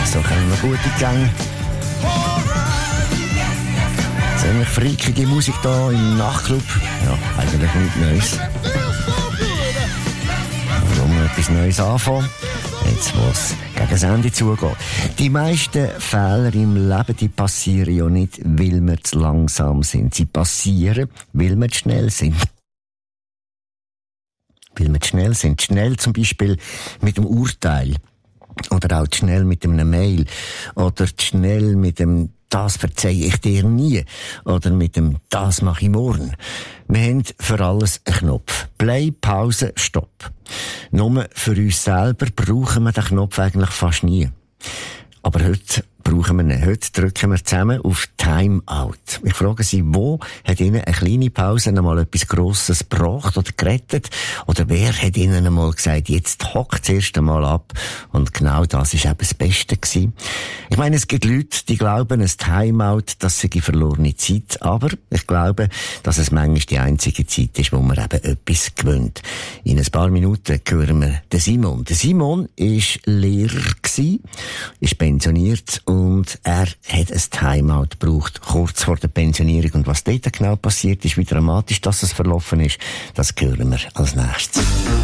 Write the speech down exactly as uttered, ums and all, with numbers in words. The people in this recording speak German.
So können wir gute Gänge. Ziemlich freakige Musik hier im Nachtclub. Ja, eigentlich nichts Neues. Warum etwas Neues anfangen? Jetzt, wo es gegen das Ende zugeht. Die meisten Fehler im Leben, die passieren ja nicht, weil wir zu langsam sind. Sie passieren, weil wir zu schnell sind. Weil wir zu schnell sind. Schnell zum Beispiel mit dem Urteil. Oder auch zu schnell mit einem Mail. Oder zu schnell mit dem «Das verzeihe ich dir nie» oder mit dem «Das mache ich morgen». Wir haben für alles einen Knopf. Play, Pause, Stopp. Nur für uns selber brauchen wir den Knopf eigentlich fast nie. Aber heute brauchen wir ihn. Heute drücken wir zusammen auf Timeout. Ich frage Sie, wo hat Ihnen eine kleine Pause einmal etwas Grosses gebracht oder gerettet? Oder wer hat Ihnen einmal gesagt, jetzt hockt das erste Mal ab? Und genau das war eben das Beste gewesen. Ich meine, es gibt Leute, die glauben, ein Timeout, das sei verlorene Zeit. Aber ich glaube, dass es manchmal die einzige Zeit ist, wo man eben etwas gewöhnt. In ein paar Minuten hören wir den Simon. Der Simon war Lehrer gewesen, ist pensioniert und er hat ein Timeout gebraucht, kurz vor der Pensionierung. Und was dort genau passiert ist, wie dramatisch das es verlaufen ist, das hören wir als nächstes.